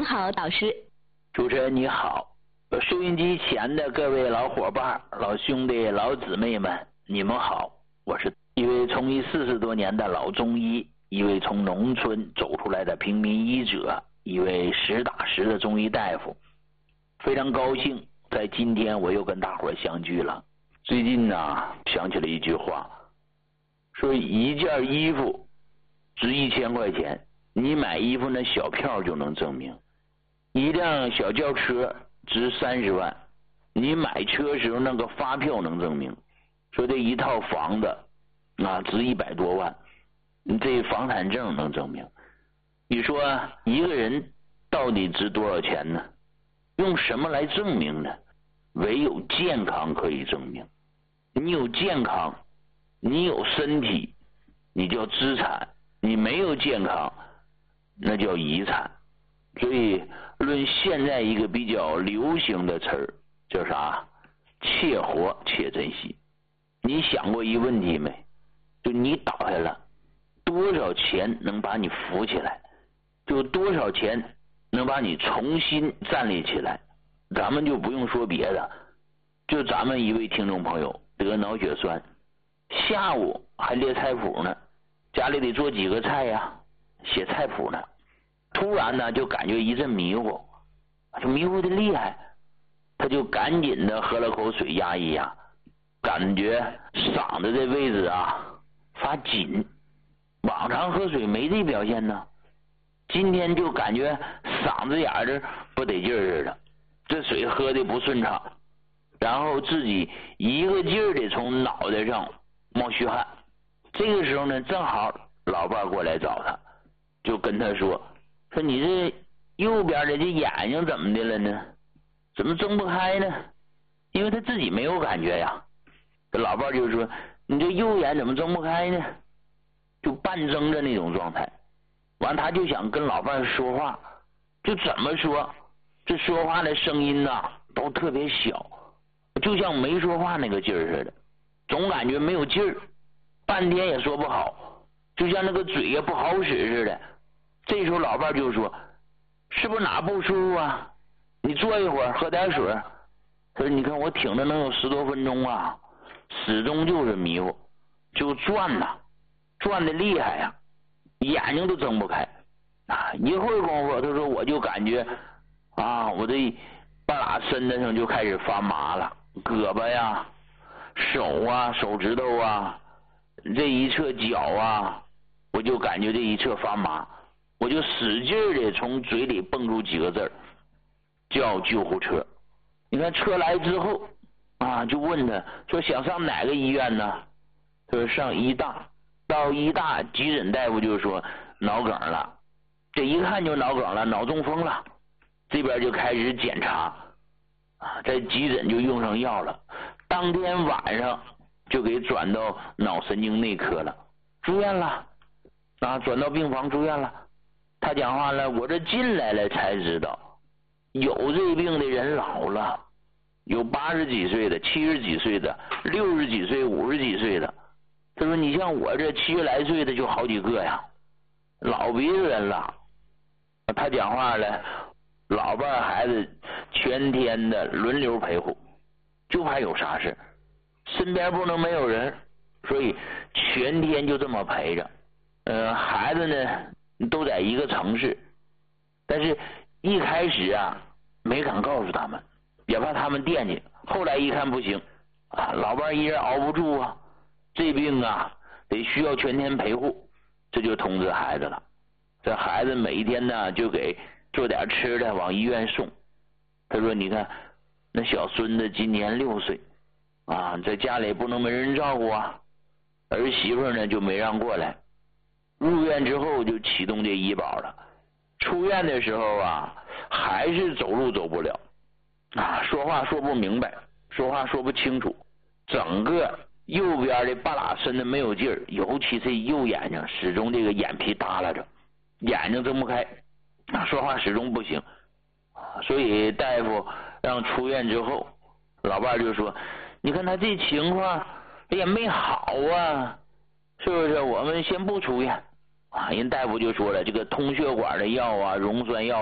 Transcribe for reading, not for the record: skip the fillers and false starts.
您好，导师。 主持人你好，收音机前的各位老伙伴、老兄弟、老姊妹们，你们好！我是一位从医40多年的老中医，一位从农村走出来的平民医者，一位实打实的中医大夫。非常高兴，在今天我又跟大伙相聚了。最近呢，想起了一句话，说一件衣服值1000块钱，你买衣服那小票就能证明；一辆小轿车值30万，你买车时候那个发票能证明；说这一套房子值100多万，你这房产证能证明。你说一个人到底值多少钱呢？用什么来证明呢？唯有健康可以证明。你有健康，你有身体，你叫资产；你没有健康，那叫遗产。所以论现在一个比较流行的词儿叫啥？切活且珍惜。你想过一个问题没？就你倒下了，多少钱能把你扶起来？就多少钱能把你重新站立起来？咱们就不用说别的，就咱们一位听众朋友得脑血栓，下午还列菜谱呢，家里得做几个菜呀，写菜谱呢。突然呢，就感觉一阵迷糊，就迷糊的厉害，他就赶紧的喝了口水压一压，感觉嗓子这位置发紧。往常喝水没这表现呢，今天就感觉嗓子眼儿不得劲儿似的，这水喝的不顺畅，然后自己一个劲儿的从脑袋上冒虚汗。这个时候呢，正好老伴过来找他，就跟他说你这右边的这眼睛怎么的了呢？怎么睁不开呢？因为他自己没有感觉呀。这老伴就说你这右眼怎么睁不开呢？就半睁着那种状态。完他就想跟老伴说话，就怎么说，这说话的声音都特别小，就像没说话那个劲儿似的，总感觉没有劲儿，半天也说不好，就像那个嘴也不好使似的。这时候老伴就说是不是哪不舒服啊？你坐一会儿喝点水。他说你看我挺着能有10多分钟始终就是迷糊，就转的厉害呀，眼睛都睁不开一会儿功夫他说我就感觉我这半拉身子上就开始发麻了，胳膊呀、手手指头这一侧脚我就感觉这一侧发麻，我就使劲的从嘴里蹦出几个字儿，叫救护车。你看车来之后就问他说想上哪个医院呢？他说上医大。到医大急诊大夫就说脑梗了，这一看就脑梗了，脑中风了。这边就开始检查在急诊就用上药了，当天晚上就给转到脑神经内科了，住院了转到病房住院了。他讲话了，我这进来了才知道，有这病的人老了，有80几岁的、70几岁的、60几岁、50几岁的。他说你像我这70来岁的就好几个呀，老别人了。他讲话了，老伴孩子全天的轮流陪护，就怕有啥事，身边不能没有人，所以全天就这么陪着。孩子呢都在一个城市，但是一开始没敢告诉他们，也怕他们惦记。后来一看不行老伴一人熬不住这病得需要全天陪护，这就通知孩子了。这孩子每一天呢就给做点吃的往医院送。他说你看那小孙子今年6岁在家里不能没人照顾儿媳妇呢就没让过来。入院之后就启动这医保了，出院的时候还是走路走不了说话说不明白，说话说不清楚，整个右边的半拉身子没有劲儿，尤其是右眼睛始终这个眼皮耷拉着，眼睛睁不开说话始终不行。所以大夫让出院之后，老伴就说你看他这情况也没好是不是？我们先不出院人大夫就说了，这个通血管的药溶栓药